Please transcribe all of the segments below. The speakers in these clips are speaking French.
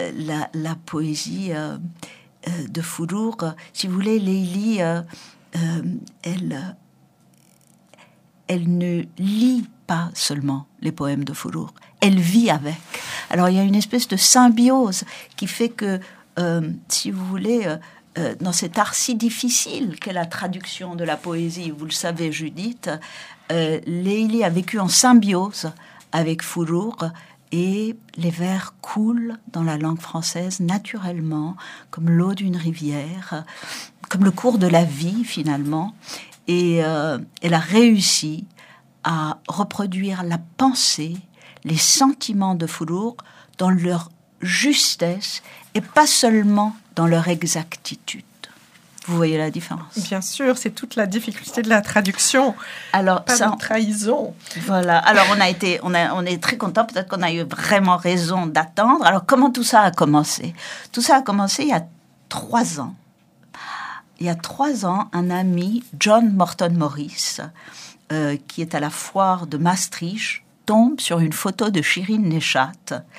la poésie de Foulour. Si vous voulez, Leili, elle ne lit pas seulement les poèmes de Foulour, elle vit avec. Alors il y a une espèce de symbiose qui fait que, si vous voulez, dans cet art si difficile qu'est la traduction de la poésie, vous le savez Judith, Leili a vécu en symbiose avec Foulour, et les vers coulent dans la langue française naturellement, comme l'eau d'une rivière, comme le cours de la vie finalement. Et elle a réussi à reproduire la pensée, les sentiments de Foulour dans leur justesse et pas seulement dans leur exactitude. Vous voyez la différence? Bien sûr, c'est toute la difficulté de la traduction. Alors, pas de trahison. Voilà. Alors, on est très content. Peut-être qu'on a eu vraiment raison d'attendre. Alors, comment tout ça a commencé? Tout ça a commencé il y a 3 ans. Il y a 3 ans, un ami, John Morton Morris, qui est à la foire de Maastricht, tombe sur une photo de Shirin Neshat,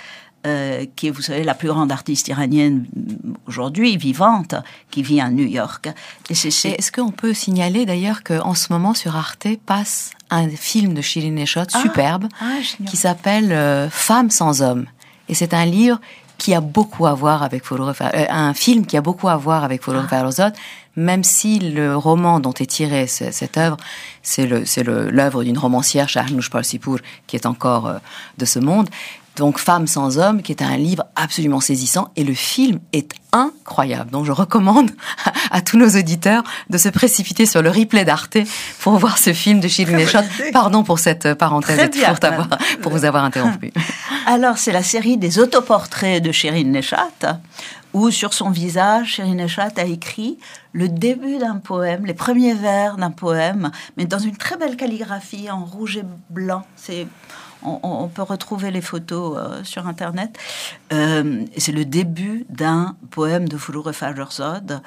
qui est, vous savez, la plus grande artiste iranienne aujourd'hui, vivante, qui vit à New York. Et est-ce qu'on peut signaler d'ailleurs qu'en ce moment sur Arte passe un film de Shirin Neshat superbe qui s'appelle Femmes sans hommes. Et c'est un livre qui a beaucoup à voir avec un film qui a beaucoup à voir avec Foulour Farrokhzad, même si le roman dont est tirée cette œuvre, c'est l'œuvre d'une romancière, Shahnoush Parsipour, qui est encore de ce monde. Donc, Femmes sans hommes, qui est un livre absolument saisissant, et le film est incroyable. Donc, je recommande à tous nos auditeurs de se précipiter sur le replay d'Arte pour voir ce film de Shirin Neshat. Pardon pour cette parenthèse pour vous avoir interrompu. Alors, c'est la série des autoportraits de Shirin Neshat, où sur son visage, Shirin Neshat a écrit le début d'un poème, les premiers vers d'un poème, mais dans une très belle calligraphie en rouge et blanc. On peut retrouver les photos sur Internet. C'est le début d'un poème de Foulour Farrokhzad.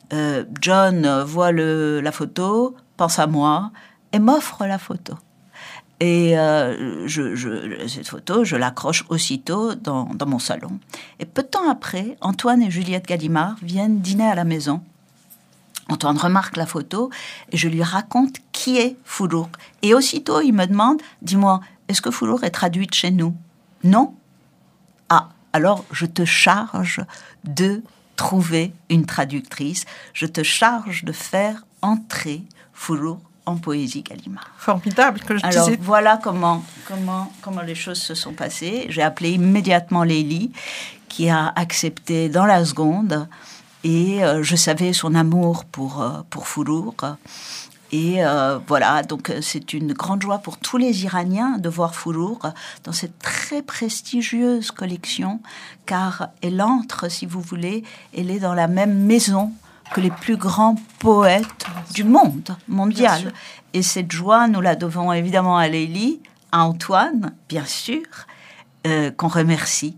John voit la photo, pense à moi et m'offre la photo. Et cette photo, je l'accroche aussitôt dans mon salon. Et peu de temps après, Antoine et Juliette Gallimard viennent dîner à la maison. Antoine remarque la photo et je lui raconte qui est Foulour. Et aussitôt, il me demande, dis-moi, est-ce que Foulour est traduite chez nous? Non? Ah, alors je te charge de trouver une traductrice. Je te charge de faire entrer Foulour en poésie Gallimard. Formidable que je Alors, disais. voilà comment les choses se sont passées. J'ai appelé immédiatement Leili, qui a accepté dans la seconde. Et je savais son amour pour Foulour. Et voilà, donc c'est une grande joie pour tous les Iraniens de voir Foulour dans cette très prestigieuse collection, car elle entre, si vous voulez, elle est dans la même maison que les plus grands poètes du monde mondial. Et cette joie, nous la devons évidemment à Leili, à Antoine, bien sûr, qu'on remercie.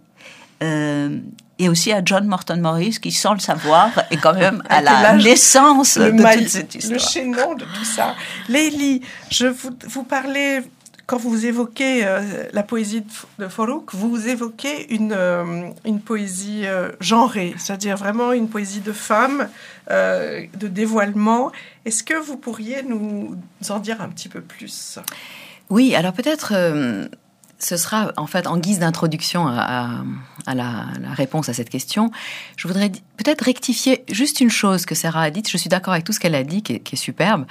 Et aussi à John Morton Morris, qui, sans le savoir, est quand même à la naissance de toute cette histoire. Le chaînon de tout ça. Leili, vous parlez, quand vous évoquez la poésie de Foulour, vous évoquez une poésie genrée, c'est-à-dire vraiment une poésie de femme, de dévoilement. Est-ce que vous pourriez nous en dire un petit peu plus? Oui, alors peut-être... ce sera en fait en guise d'introduction à la réponse à cette question. Je voudrais peut-être rectifier juste une chose que Sarah a dite. Je suis d'accord avec tout ce qu'elle a dit, qui est superbe.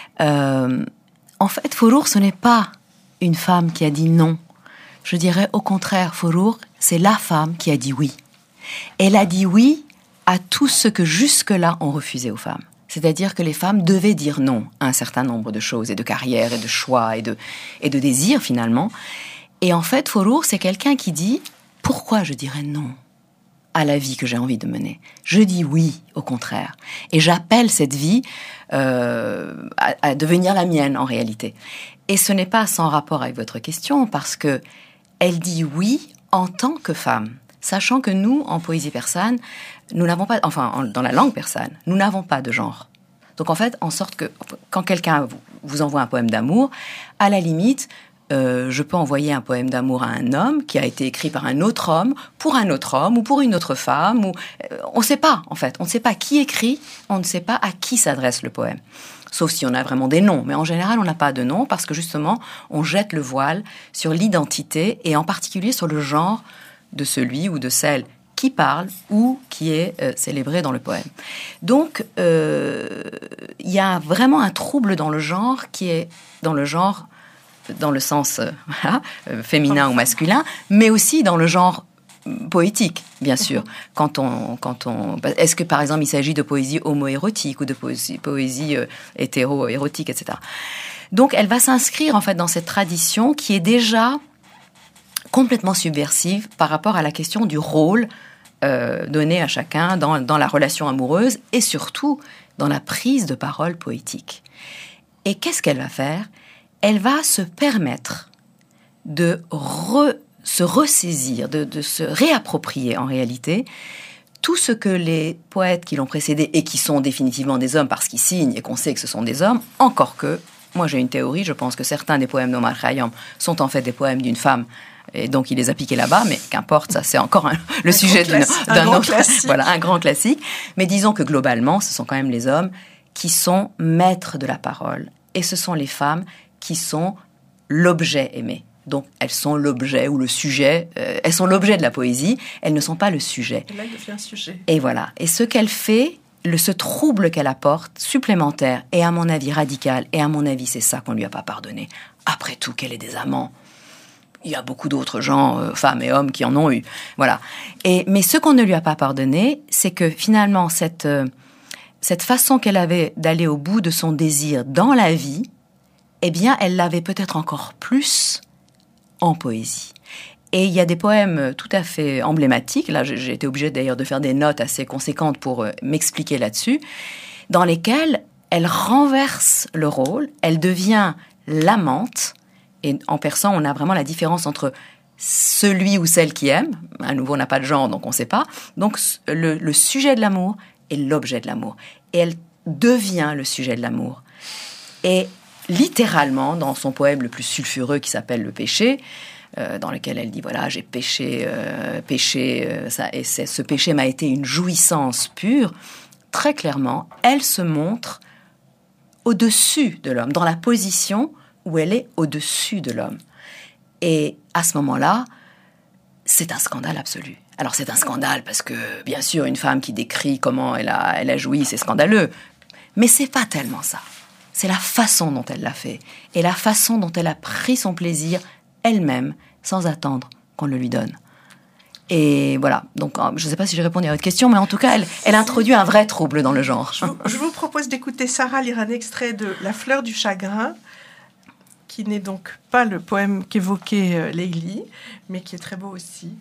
En fait, Foulour, ce n'est pas une femme qui a dit non. Je dirais au contraire, Foulour, c'est la femme qui a dit oui. Elle a dit oui à tout ce que jusque-là on refusait aux femmes. C'est-à-dire que les femmes devaient dire non à un certain nombre de choses, et de carrières, et de choix, et de désirs finalement. Et en fait, Foulour, c'est quelqu'un qui dit « Pourquoi je dirais non à la vie que j'ai envie de mener ? Je dis oui, au contraire. Et j'appelle cette vie à devenir la mienne, en réalité. » Et ce n'est pas sans rapport avec votre question, parce que elle dit oui en tant que femme, sachant que nous, en poésie persane, nous n'avons pas, dans la langue persane, nous n'avons pas de genre. Donc en fait, en sorte que quand quelqu'un vous envoie un poème d'amour, à la limite, je peux envoyer un poème d'amour à un homme qui a été écrit par un autre homme, pour un autre homme ou pour une autre femme. On ne sait pas, en fait. On ne sait pas qui écrit, on ne sait pas à qui s'adresse le poème. Sauf si on a vraiment des noms. Mais en général, on n'a pas de nom parce que justement, on jette le voile sur l'identité et en particulier sur le genre de celui ou de celle qui parle ou qui est célébré dans le poème. Donc, il y a vraiment un trouble dans le genre qui est dans le genre, dans le sens féminin ou masculin, mais aussi dans le genre poétique, bien sûr. Est-ce que, par exemple, il s'agit de poésie homo-érotique ou de poésie hétéro-érotique, etc. Donc, elle va s'inscrire, en fait, dans cette tradition qui est déjà complètement subversive par rapport à la question du rôle donné à chacun dans la relation amoureuse et surtout dans la prise de parole poétique. Et qu'est-ce qu'elle va faire ? Elle va se permettre de se ressaisir, de se réapproprier en réalité tout ce que les poètes qui l'ont précédé et qui sont définitivement des hommes parce qu'ils signent et qu'on sait que ce sont des hommes, encore que, moi j'ai une théorie, je pense que certains des poèmes d'Omar Khayyam sont en fait des poèmes d'une femme. Et donc, il les a piqués là-bas, mais qu'importe, ça c'est encore le sujet d'un autre, voilà, un grand classique. Mais disons que globalement, ce sont quand même les hommes qui sont maîtres de la parole. Et ce sont les femmes qui sont l'objet aimé. Donc, elles sont l'objet ou le sujet, elles sont l'objet de la poésie, elles ne sont pas le sujet. Et là, il devient sujet. Et voilà. Et ce qu'elle fait, ce trouble qu'elle apporte, supplémentaire, et à mon avis radical, et à mon avis, c'est ça qu'on lui a pas pardonné. Après tout, qu'elle ait des amants. Il y a beaucoup d'autres gens, femmes et hommes, qui en ont eu. Voilà. Mais ce qu'on ne lui a pas pardonné, c'est que finalement, cette façon qu'elle avait d'aller au bout de son désir dans la vie, eh bien, elle l'avait peut-être encore plus en poésie. Et il y a des poèmes tout à fait emblématiques, là j'ai été obligée d'ailleurs de faire des notes assez conséquentes pour m'expliquer là-dessus, dans lesquels elle renverse le rôle, elle devient l'amante. Et en persan, on a vraiment la différence entre celui ou celle qui aime. À nouveau, on n'a pas de genre, donc on ne sait pas. Donc, le sujet de l'amour est l'objet de l'amour. Et elle devient le sujet de l'amour. Et littéralement, dans son poème le plus sulfureux qui s'appelle « Le péché », dans lequel elle dit, voilà, j'ai péché, et ce péché m'a été une jouissance pure, très clairement, elle se montre au-dessus de l'homme, dans la position où elle est au-dessus de l'homme. Et à ce moment-là, c'est un scandale absolu. Alors c'est un scandale parce que, bien sûr, une femme qui décrit comment elle a joui, c'est scandaleux. Mais c'est pas tellement ça. C'est la façon dont elle l'a fait. Et la façon dont elle a pris son plaisir elle-même, sans attendre qu'on le lui donne. Et voilà. Donc, je ne sais pas si j'ai répondu à votre question, mais en tout cas, elle introduit un vrai trouble dans le genre. Je vous propose d'écouter Sarah lire un extrait de La fleur du chagrin, qui n'est donc pas le poème qu'évoquait Leili, mais qui est très beau aussi.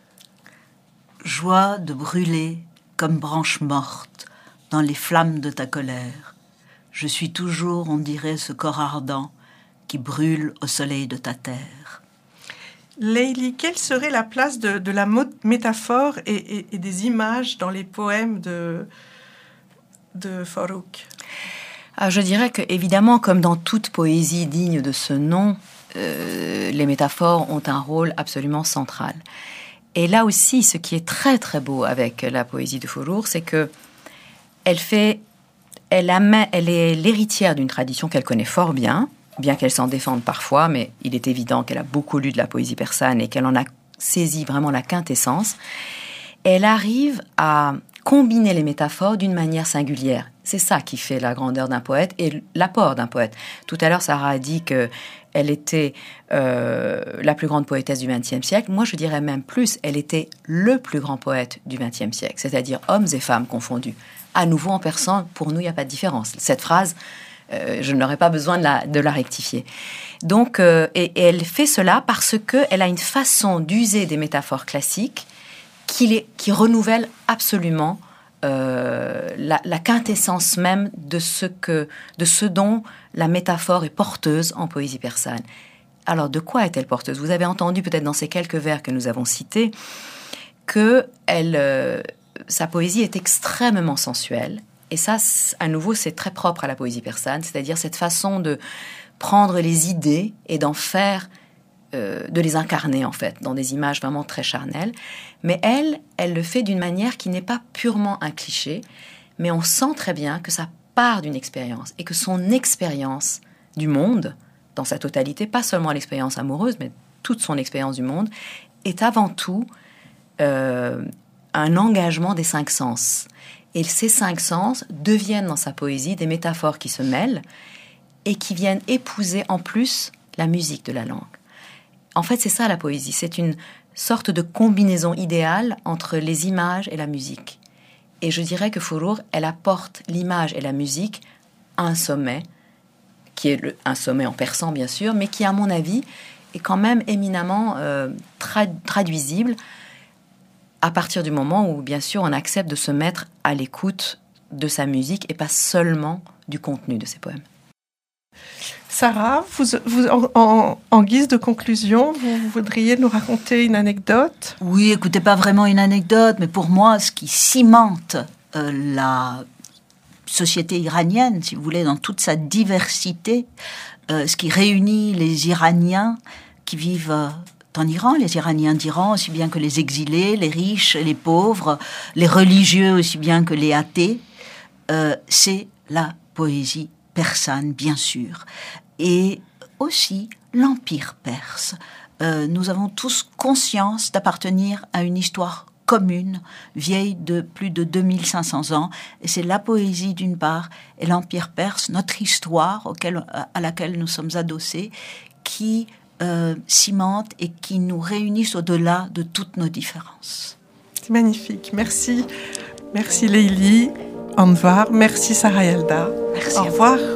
Joie de brûler comme branche morte dans les flammes de ta colère. Je suis toujours, on dirait, ce corps ardent qui brûle au soleil de ta terre. Leili, quelle serait la place de la métaphore et des images dans les poèmes de Farooq ? Je dirais que, évidemment, comme dans toute poésie digne de ce nom, les métaphores ont un rôle absolument central. Et là aussi, ce qui est très très beau avec la poésie de Farooq, c'est que elle est l'héritière d'une tradition qu'elle connaît fort bien qu'elle s'en défende parfois, mais il est évident qu'elle a beaucoup lu de la poésie persane et qu'elle en a saisi vraiment la quintessence. Elle arrive à combiner les métaphores d'une manière singulière. C'est ça qui fait la grandeur d'un poète et l'apport d'un poète. Tout à l'heure, Sarah a dit qu'elle était la plus grande poétesse du XXe siècle. Moi, je dirais même plus, elle était le plus grand poète du XXe siècle, c'est-à-dire hommes et femmes confondus. À nouveau, en persan, pour nous, il n'y a pas de différence. Cette phrase, je n'aurais pas besoin de la rectifier. Donc, et elle fait cela parce qu'elle a une façon d'user des métaphores classiques qui renouvelle absolument la quintessence même de ce dont la métaphore est porteuse en poésie persane. Alors, de quoi est-elle porteuse ? Vous avez entendu peut-être dans ces quelques vers que nous avons cités que sa poésie est extrêmement sensuelle. Et ça, à nouveau, c'est très propre à la poésie persane, c'est-à-dire cette façon de prendre les idées et d'en faire de les incarner en fait dans des images vraiment très charnelles. Mais elle le fait d'une manière qui n'est pas purement un cliché, mais on sent très bien que ça part d'une expérience et que son expérience du monde, dans sa totalité, pas seulement l'expérience amoureuse, mais toute son expérience du monde, est avant tout un engagement des 5 sens. Et ces 5 sens deviennent dans sa poésie des métaphores qui se mêlent et qui viennent épouser en plus la musique de la langue. En fait, c'est ça la poésie, c'est une sorte de combinaison idéale entre les images et la musique. Et je dirais que Furugh, elle apporte l'image et la musique à un sommet, qui est un sommet en persan bien sûr, mais qui à mon avis est quand même éminemment traduisible à partir du moment où bien sûr on accepte de se mettre à l'écoute de sa musique et pas seulement du contenu de ses poèmes. Sarah, en guise de conclusion, vous voudriez nous raconter une anecdote ? Oui, écoutez, pas vraiment une anecdote, mais pour moi, ce qui cimente la société iranienne, si vous voulez, dans toute sa diversité, ce qui réunit les Iraniens qui vivent en Iran, les Iraniens d'Iran, aussi bien que les exilés, les riches, les pauvres, les religieux, aussi bien que les athées, c'est la poésie persane, bien sûr, et aussi l'Empire perse. Nous avons tous conscience d'appartenir à une histoire commune, vieille de plus de 2500 ans, et c'est la poésie d'une part, et l'Empire perse, notre histoire à laquelle nous sommes adossés, qui cimente et qui nous réunissent au-delà de toutes nos différences. C'est magnifique, merci. Merci Leili, Anvar, merci Sarah Yalda. Merci. Au revoir.